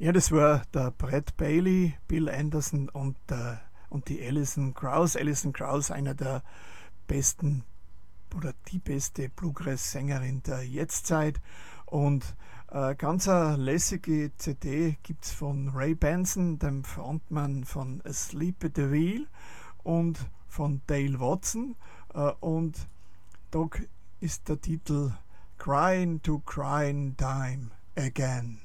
Ja, das war der Brett Bailey, Bill Anderson und die Alison Krauss. Alison Krauss, einer der besten oder die beste Bluegrass-Sängerin der Jetztzeit. Und ganz eine lässige CD gibt es von Ray Benson, dem Frontmann von Asleep at the Wheel, und von Dale Watson. Und da ist der Titel Crying to Crying Time Again.